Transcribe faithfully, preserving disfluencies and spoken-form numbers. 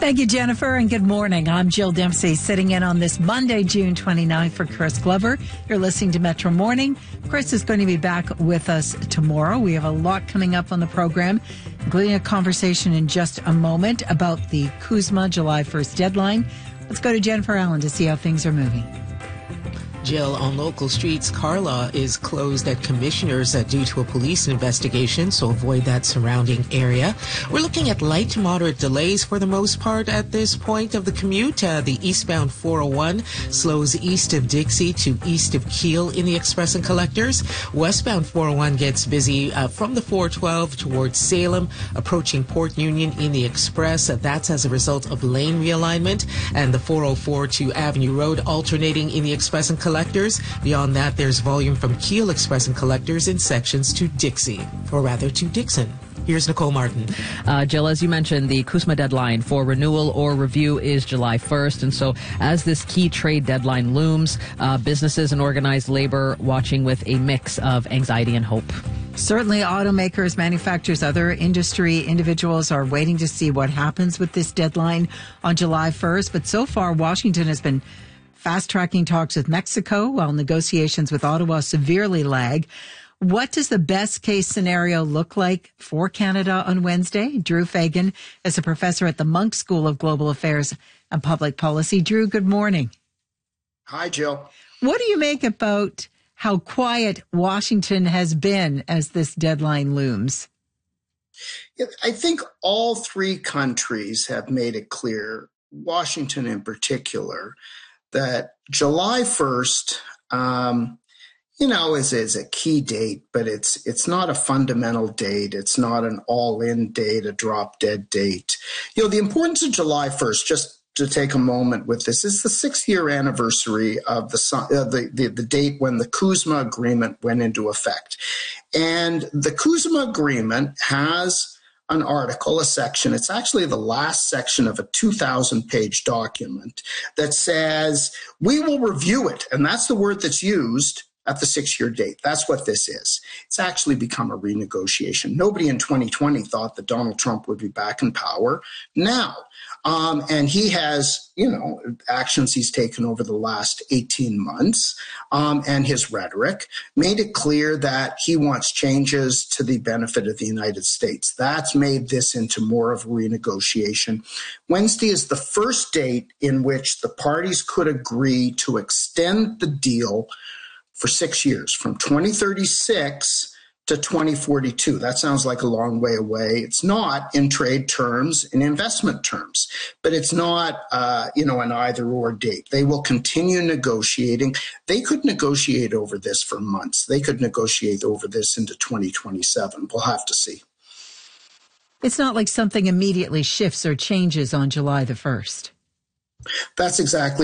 Thank you, Jennifer, and good morning. I'm Jill Dempsey, sitting in on this Monday, June twenty-ninth for Chris Glover. You're listening to Metro Morning. Chris is going to be back with us tomorrow. We have a lot coming up on the program, including a conversation in just a moment about the CUSMA July first deadline. Let's go to Jennifer Allen to see how things are moving. Jill, on local streets, Carlaw is closed at Commissioners uh, due to a police investigation, so avoid that surrounding area. We're looking at light to moderate delays for the most part at this point of the commute. Uh, the eastbound four oh one slows east of Dixie to east of Keele in the Express and Collectors. Westbound four oh one gets busy uh, from the four twelve towards Salem, approaching Port Union in the Express. Uh, that's as a result of lane realignment. And the four oh four to Avenue Road alternating in the Express and Collectors. Beyond that, there's volume from Keele Express and Collectors in sections to Dixie, or rather to Dixon. Here's Nicole Martin. Uh, Jill, as you mentioned, the CUSMA deadline for renewal or review is July first. And so as this key trade deadline looms, uh, businesses and organized labor watching with a mix of anxiety and hope. Certainly automakers, manufacturers, other industry individuals are waiting to see what happens with this deadline on July first. But so far, Washington has been fast-tracking talks with Mexico while negotiations with Ottawa severely lag. What does the best-case scenario look like for Canada on Wednesday? Drew Fagan is a professor at the Munk School of Global Affairs and Public Policy. Drew, good morning. Hi, Jill. What do you make about how quiet Washington has been as this deadline looms? I think all three countries have made it clear, Washington in particular, that July first, um, you know, is, is a key date, but it's it's not a fundamental date. It's not an all-in date, a drop-dead date. You know, the importance of July first, just to take a moment with this, is the sixth-year anniversary of the, uh, the, the, the date when the CUSMA agreement went into effect. And the CUSMA agreement has an article, a section. It's actually the last section of a two thousand page document that says we will review it. And that's the word that's used at the six-year date. That's what this is. It's actually become a renegotiation. Nobody in twenty twenty thought that Donald Trump would be back in power now. Um, and he has, you know, actions he's taken over the last eighteen months, um, and his rhetoric made it clear that he wants changes to the benefit of the United States. That's made this into more of a renegotiation. Wednesday is the first date in which the parties could agree to extend the deal for six years, from twenty thirty-six to twenty forty-two. That sounds like a long way away. It's not in trade terms, in investment terms, but it's not, uh, you know, an either or date. They will continue negotiating. They could negotiate over this for months. They could negotiate over this into twenty twenty-seven. We'll have to see. It's not like something immediately shifts or changes on July the first. That's exactly